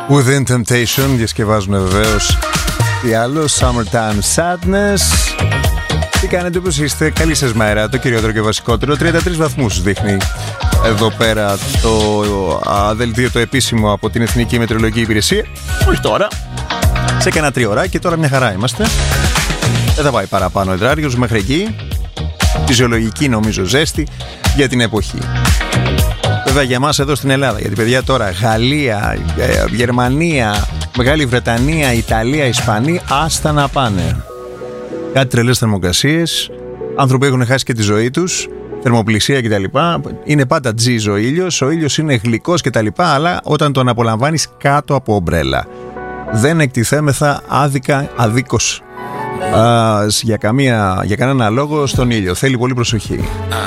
Within Temptation διασκευάζουν βεβαίως τι άλλο, Summertime Sadness. Τι κάνετε, όπως είστε? Καλή σας μέρα. Το κυριότερο και βασικότερο, 33 βαθμούς δείχνει εδώ πέρα το δελτίο το επίσημο από την Εθνική Μετεωρολογική Υπηρεσία. Όχι τώρα, σε κανένα 3 ώρα και τώρα μια χαρά είμαστε. Δεν θα πάει παραπάνω ο Εδράριος μέχρι εκεί. Φυσιολογική νομίζω ζέστη για την εποχή. Βέβαια για εμάς εδώ στην Ελλάδα, γιατί παιδιά τώρα Γαλλία, Γερμανία, Μεγάλη Βρετανία, Ιταλία, Ισπανία, άστα να πάνε. Κάτι τρελές θερμοκρασίες, άνθρωποι έχουν χάσει και τη ζωή τους, θερμοπλησία κτλ. Είναι πάντα τζίζ ο ήλιος είναι γλυκός κτλ. Αλλά όταν τον απολαμβάνεις κάτω από ομπρέλα. Δεν εκτιθέμεθα άδικα, αδίκως για κανένα λόγο στον ήλιο. Θέλει πολύ προσοχή.